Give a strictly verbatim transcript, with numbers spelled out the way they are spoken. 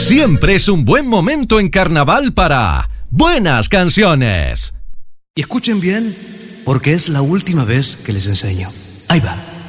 Siempre es un buen momento en carnaval para buenas canciones. Y escuchen bien, porque es la última vez que les enseño. Ahí va.